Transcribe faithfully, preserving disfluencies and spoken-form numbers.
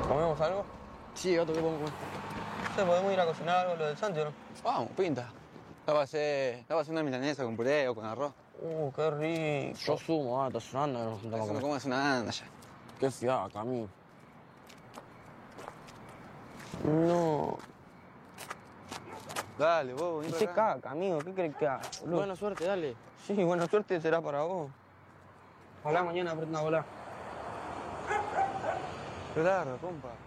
¿Comemos algo? Sí, gato, ¿qué podemos comer? Sí, podemos ir a cocinar algo, lo del Santi, ¿o no? Vamos, pinta. La va a hacer, la va a hacer una milanesa con puré o con arroz. Uh, qué rico. Yo sumo, ah, está sonando, nos juntamos a Eso no comer. comas una anda ya. Qué fiaca, amigo. No. Dale, vos, vení Qué para acá. caca, amigo, ¿qué crees que haga, boludo? Buena suerte, dale. Sí, buena suerte será para vos. Ojalá mañana aprenda a volar. Qué largo, compa.